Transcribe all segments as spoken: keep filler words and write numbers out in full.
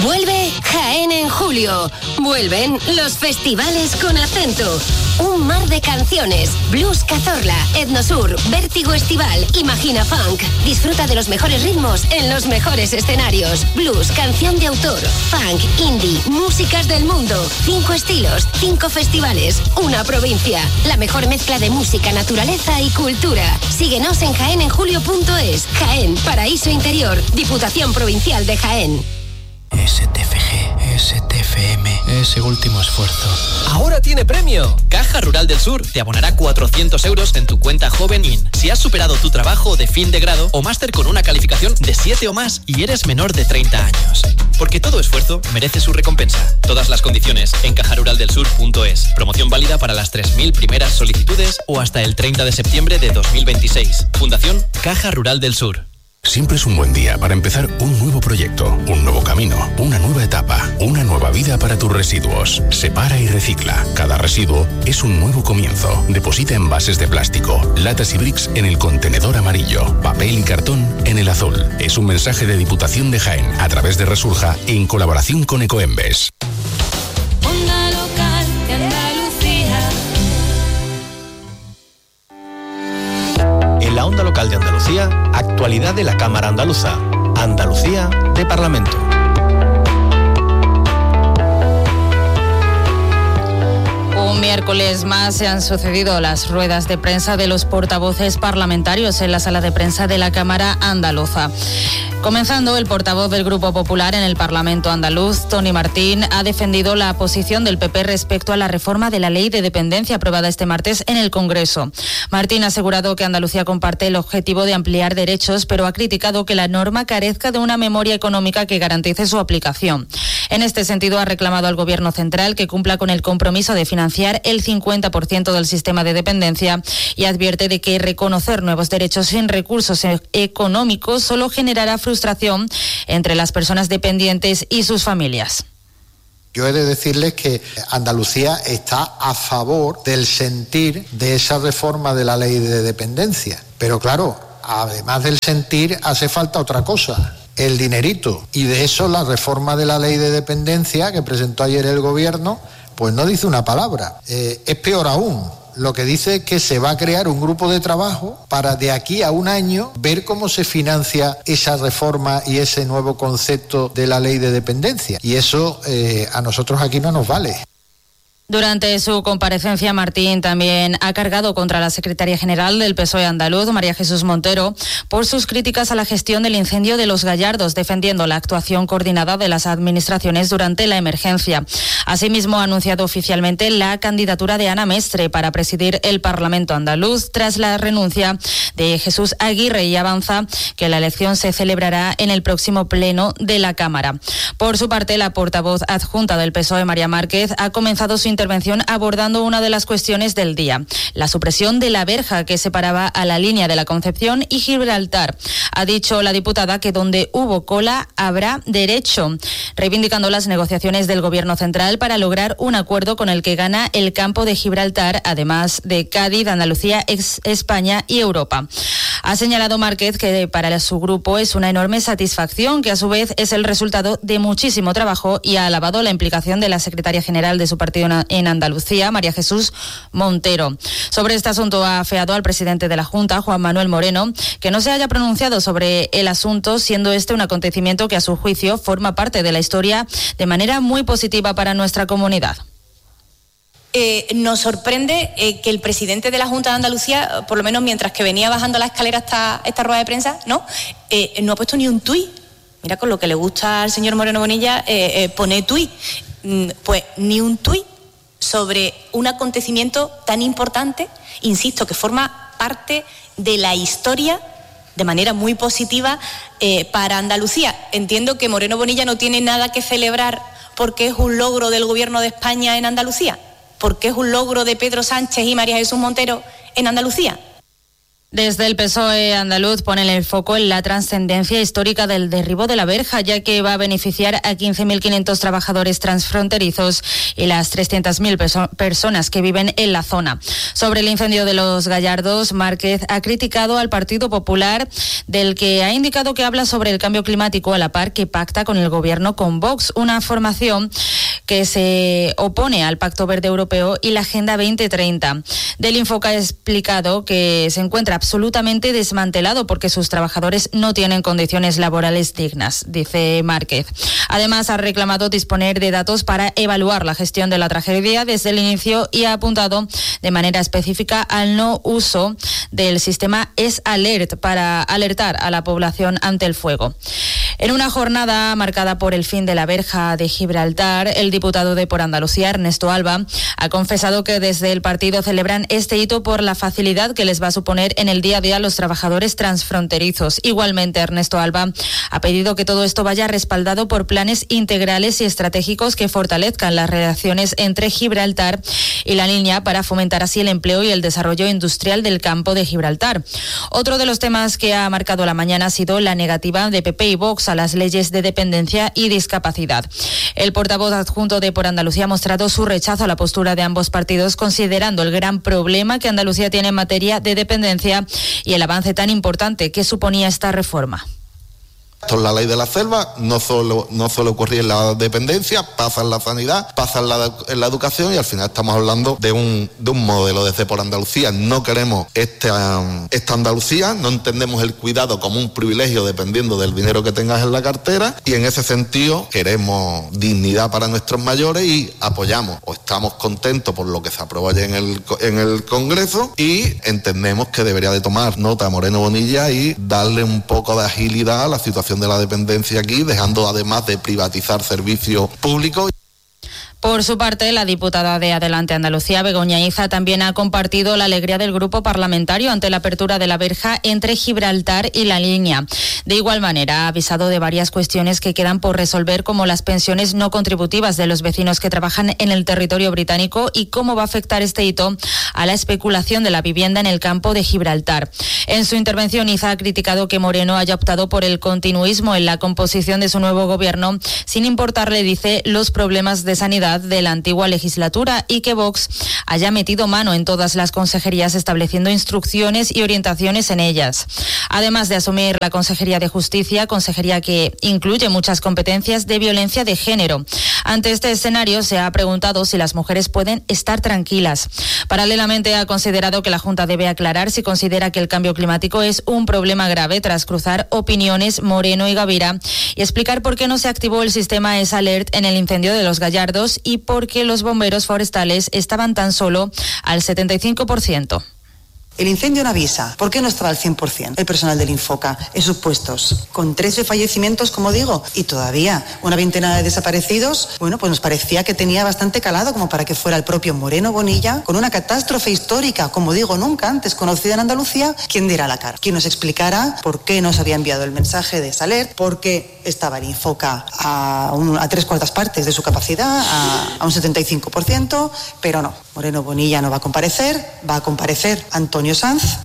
Vuelve Jaén en julio. Vuelven los festivales con acento. Un mar de canciones. Blues Cazorla, Etnosur, Vértigo Estival, Imagina Funk. Disfruta de los mejores ritmos en los mejores escenarios. Blues, canción de autor, funk, indie, músicas del mundo. Cinco estilos, cinco festivales, una provincia. La mejor mezcla de música, naturaleza y cultura. Síguenos en jaén en julio punto es. Jaén, paraíso interior. Diputación Provincial de Jaén. S T F G, S T F M, ese último esfuerzo. ¡Ahora tiene premio! Caja Rural del Sur te abonará cuatrocientos euros en tu cuenta Joven In si has superado tu trabajo de fin de grado o máster con una calificación de siete o más y eres menor de treinta años. Porque todo esfuerzo merece su recompensa. Todas las condiciones en caja rural del sur punto es. Promoción válida para las tres mil primeras solicitudes o hasta el treinta de septiembre de dos mil veintiséis. Fundación Caja Rural del Sur. Siempre es un buen día para empezar un nuevo proyecto, un nuevo camino, una nueva etapa, una nueva vida para tus residuos. Separa y recicla. Cada residuo es un nuevo comienzo. Deposita envases de plástico, latas y bricks en el contenedor amarillo, papel y cartón en el azul. Es un mensaje de Diputación de Jaén a través de Resurja en colaboración con Ecoembes. Onda local de Andalucía. En la Onda Local de Andalucía, actualidad de la Cámara Andaluza. Andalucía de Parlamento. Un miércoles más se han sucedido las ruedas de prensa de los portavoces parlamentarios en la sala de prensa de la Cámara Andaluza. Comenzando, el portavoz del Grupo Popular en el Parlamento andaluz, Tony Martín, ha defendido la posición del P P respecto a la reforma de la Ley de Dependencia aprobada este martes en el Congreso. Martín ha asegurado que Andalucía comparte el objetivo de ampliar derechos, pero ha criticado que la norma carezca de una memoria económica que garantice su aplicación. En este sentido, ha reclamado al Gobierno central que cumpla con el compromiso de financiar el cincuenta por ciento del sistema de dependencia y advierte de que reconocer nuevos derechos sin recursos e- económicos solo generará frustración entre las personas dependientes y sus familias. Yo he de decirles que Andalucía está a favor del sentir de esa reforma de la ley de dependencia. Pero claro, además del sentir hace falta otra cosa, el dinerito. Y de eso la reforma de la ley de dependencia que presentó ayer el Gobierno, pues no dice una palabra. Eh, es peor aún. Lo que dice es que se va a crear un grupo de trabajo para de aquí a un año ver cómo se financia esa reforma y ese nuevo concepto de la ley de dependencia. Y eso eh, a nosotros aquí no nos vale. Durante su comparecencia, Martín también ha cargado contra la secretaria general del P S O E andaluz, María Jesús Montero, por sus críticas a la gestión del incendio de Los Gallardos, defendiendo la actuación coordinada de las administraciones durante la emergencia. Asimismo, ha anunciado oficialmente la candidatura de Ana Mestre para presidir el Parlamento andaluz tras la renuncia de Jesús Aguirre y avanza que la elección se celebrará en el próximo pleno de la Cámara. Por su parte, la portavoz adjunta del P S O E, María Márquez, ha comenzado su intervención abordando una de las cuestiones del día, la supresión de la verja que separaba a la línea de la Concepción y Gibraltar. Ha dicho la diputada que donde hubo cola habrá derecho, reivindicando las negociaciones del Gobierno central para lograr un acuerdo con el que gana el campo de Gibraltar, además de Cádiz, Andalucía, ex España y Europa. Ha señalado Márquez que para su grupo es una enorme satisfacción, que a su vez es el resultado de muchísimo trabajo, y ha alabado la implicación de la secretaria general de su partido en Andalucía, María Jesús Montero. Sobre este asunto ha afeado al presidente de la Junta, Juan Manuel Moreno, que no se haya pronunciado sobre el asunto, siendo este un acontecimiento que a su juicio forma parte de la historia de manera muy positiva para nuestra comunidad. Eh, nos sorprende eh, que el presidente de la Junta de Andalucía, por lo menos mientras que venía bajando la escalera esta, esta rueda de prensa, no, eh, no ha puesto ni un tuit. Mira, con lo que le gusta al señor Moreno Bonilla, eh, eh, pone tuit. Mm, pues ni un tuit sobre un acontecimiento tan importante, insisto, que forma parte de la historia de manera muy positiva eh, para Andalucía. Entiendo que Moreno Bonilla no tiene nada que celebrar porque es un logro del Gobierno de España en Andalucía, porque es un logro de Pedro Sánchez y María Jesús Montero en Andalucía. Desde el P S O E andaluz ponen el foco en la trascendencia histórica del derribo de la verja, ya que va a beneficiar a quince mil quinientos trabajadores transfronterizos y las trescientas mil perso- personas que viven en la zona. Sobre el incendio de los Gallardos, Márquez ha criticado al Partido Popular, del que ha indicado que habla sobre el cambio climático a la par que pacta con el gobierno con Vox, una formación que se opone al Pacto Verde Europeo y la Agenda veinte treinta. Del Infoca ha explicado que se encuentra absolutamente desmantelado porque sus trabajadores no tienen condiciones laborales dignas, dice Márquez. Además, ha reclamado disponer de datos para evaluar la gestión de la tragedia desde el inicio y ha apuntado de manera específica al no uso del sistema S-Alert para alertar a la población ante el fuego. En una jornada marcada por el fin de la verja de Gibraltar, el diputado de Por Andalucía, Ernesto Alba, ha confesado que desde el partido celebran este hito por la facilidad que les va a suponer en el día a día a los trabajadores transfronterizos. Igualmente, Ernesto Alba ha pedido que todo esto vaya respaldado por planes integrales y estratégicos que fortalezcan las relaciones entre Gibraltar y la línea para fomentar así el empleo y el desarrollo industrial del campo de Gibraltar. Otro de los temas que ha marcado la mañana ha sido la negativa de P P y Vox a las leyes de dependencia y discapacidad. El portavoz adjunto de Por Andalucía ha mostrado su rechazo a la postura de ambos partidos, considerando el gran problema que Andalucía tiene en materia de dependencia y el avance tan importante que suponía esta reforma. Esto es la ley de la selva, no solo, no solo ocurría en la dependencia, pasa en la sanidad, pasa en la, en la educación y al final estamos hablando de un, de un modelo desde Por Andalucía. No queremos esta, esta Andalucía, no entendemos el cuidado como un privilegio dependiendo del dinero que tengas en la cartera y en ese sentido queremos dignidad para nuestros mayores y apoyamos o estamos contentos por lo que se aprobó ayer en el, en el Congreso y entendemos que debería de tomar nota Moreno Bonilla y darle un poco de agilidad a la situación de la dependencia aquí, dejando además de privatizar servicios públicos. Por su parte, la diputada de Adelante Andalucía, Begoña Iza, también ha compartido la alegría del grupo parlamentario ante la apertura de la verja entre Gibraltar y la línea. De igual manera, ha avisado de varias cuestiones que quedan por resolver, como las pensiones no contributivas de los vecinos que trabajan en el territorio británico y cómo va a afectar este hito a la especulación de la vivienda en el campo de Gibraltar. En su intervención, Iza ha criticado que Moreno haya optado por el continuismo en la composición de su nuevo gobierno, sin importarle, dice, los problemas de sanidad de la antigua legislatura y que Vox haya metido mano en todas las consejerías estableciendo instrucciones y orientaciones en ellas. Además de asumir la Consejería de Justicia, consejería que incluye muchas competencias de violencia de género. Ante este escenario se ha preguntado si las mujeres pueden estar tranquilas. Paralelamente ha considerado que la Junta debe aclarar si considera que el cambio climático es un problema grave tras cruzar opiniones Moreno y Gavira y explicar por qué no se activó el sistema S-Alert en el incendio de los Gallardos y por qué los bomberos forestales estaban tan solo al setenta y cinco por ciento. El incendio no avisa. ¿Por qué no estaba al cien por ciento el personal del Infoca en sus puestos? Con trece fallecimientos, como digo, y todavía una veintena de desaparecidos, bueno, pues nos parecía que tenía bastante calado como para que fuera el propio Moreno Bonilla, con una catástrofe histórica, como digo, nunca antes conocida en Andalucía, quien diera la cara. Quien nos explicara por qué no se había enviado el mensaje de Saler, por qué estaba el Infoca a, un, a tres cuartas partes de su capacidad, a, a un setenta y cinco por ciento, pero no. Moreno Bonilla no va a comparecer, va a comparecer Antonio Sanz.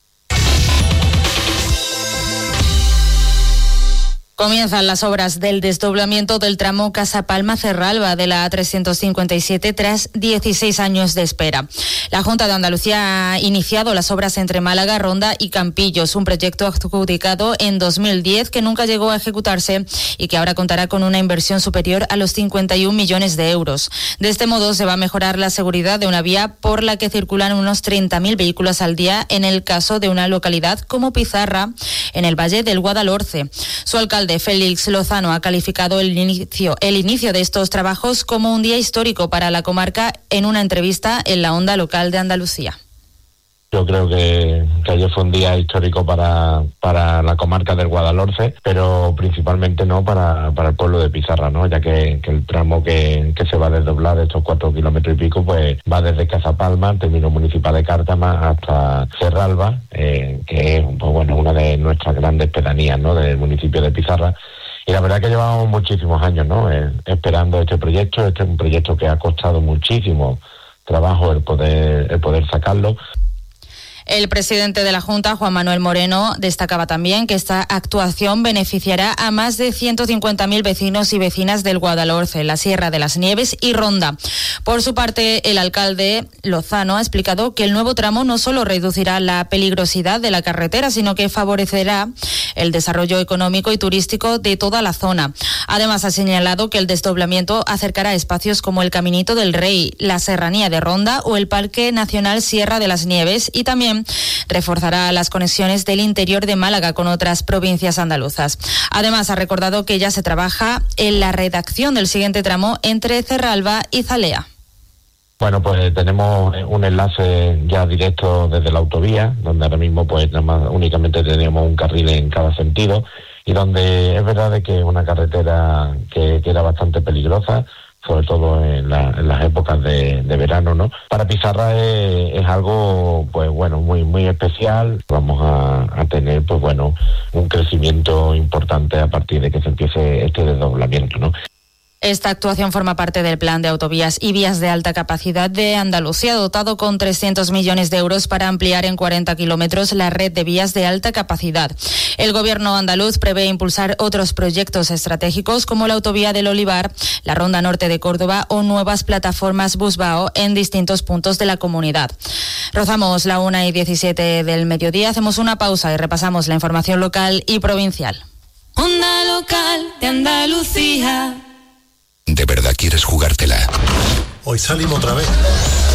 Comienzan las obras del desdoblamiento del tramo Casa Palma-Cerralba de la A trescientos cincuenta y siete tras dieciséis años de espera. La Junta de Andalucía ha iniciado las obras entre Málaga, Ronda y Campillos, un proyecto adjudicado en dos mil diez que nunca llegó a ejecutarse y que ahora contará con una inversión superior a los cincuenta y un millones de euros. De este modo se va a mejorar la seguridad de una vía por la que circulan unos treinta mil vehículos al día en el caso de una localidad como Pizarra, en el Valle del Guadalhorce. Su alcalde Félix Lozano ha calificado el inicio, el inicio de estos trabajos como un día histórico para la comarca en una entrevista en la Onda Local de Andalucía. Yo creo que, que ayer fue un día histórico para, para la comarca del Guadalhorce, pero principalmente no para, para el pueblo de Pizarra, ¿no? Ya que, que el tramo que, que se va a desdoblar, estos cuatro kilómetros y pico, pues va desde Cazapalma, término municipal de Cártama, hasta Cerralba, eh, que es pues, bueno, una de nuestras grandes pedanías, ¿no? Del municipio de Pizarra. Y la verdad que llevamos muchísimos años, ¿no? Eh, esperando este proyecto. Este es un proyecto que ha costado muchísimo trabajo el poder, el poder sacarlo. El presidente de la Junta, Juan Manuel Moreno, destacaba también que esta actuación beneficiará a más de ciento cincuenta mil vecinos y vecinas del Guadalhorce, la Sierra de las Nieves y Ronda. Por su parte, el alcalde Lozano ha explicado que el nuevo tramo no solo reducirá la peligrosidad de la carretera, sino que favorecerá el desarrollo económico y turístico de toda la zona. Además, ha señalado que el desdoblamiento acercará espacios como el Caminito del Rey, la Serranía de Ronda o el Parque Nacional Sierra de las Nieves, y también reforzará las conexiones del interior de Málaga con otras provincias andaluzas. Además, ha recordado que ya se trabaja en la redacción del siguiente tramo entre Cerralba y Zalea. Bueno, pues tenemos un enlace ya directo desde la autovía, donde ahora mismo pues nada más únicamente tenemos un carril en cada sentido, y donde es verdad de que es una carretera que, que era bastante peligrosa, sobre todo en, la, en las épocas de, de verano, ¿no? Para Pizarra es, es algo, pues bueno, muy muy especial. Vamos a, a tener, pues bueno, un crecimiento importante a partir de que se empiece este desdoblamiento, ¿no? Esta actuación forma parte del plan de autovías y vías de alta capacidad de Andalucía, dotado con trescientos millones de euros para ampliar en cuarenta kilómetros la red de vías de alta capacidad. El gobierno andaluz prevé impulsar otros proyectos estratégicos como la autovía del Olivar, la Ronda Norte de Córdoba o nuevas plataformas Busbao en distintos puntos de la comunidad. Rozamos la una y diecisiete del mediodía, hacemos una pausa y repasamos la información local y provincial. Onda local de Andalucía. ¿De verdad quieres jugártela? Hoy salimos otra vez.